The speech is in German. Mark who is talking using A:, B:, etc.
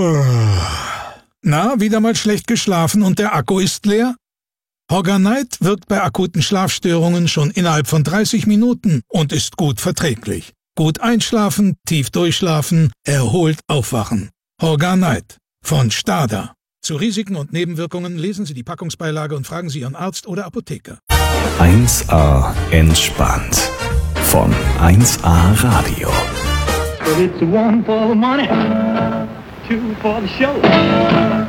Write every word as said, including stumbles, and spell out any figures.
A: Na, wieder mal schlecht geschlafen und der Akku ist leer? Horganite wirkt bei akuten Schlafstörungen schon innerhalb von dreißig Minuten und ist gut verträglich. Gut einschlafen, tief durchschlafen, erholt aufwachen. Horganite von Stada. Zu Risiken und Nebenwirkungen lesen Sie die Packungsbeilage und fragen Sie Ihren Arzt oder Apotheker.
B: eins A entspannt von eins A Radio.
C: But it's one for the money, two for the show.